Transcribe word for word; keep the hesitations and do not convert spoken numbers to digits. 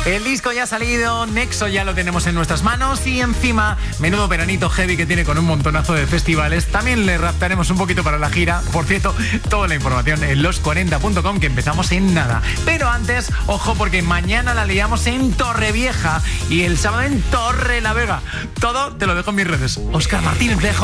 El disco ya ha salido, Nexo ya lo tenemos en nuestras manos y encima, menudo veranito heavy que tiene con un montonazo de festivales. También le raptaremos un poquito para la gira. Por cierto, toda la información en los cuarenta punto com, que empezamos en nada. Pero antes, ojo, porque mañana la liamos en Torrevieja y el sábado en Torrelavega. Todo te lo dejo en mis redes. Óscar Martínez, dejo.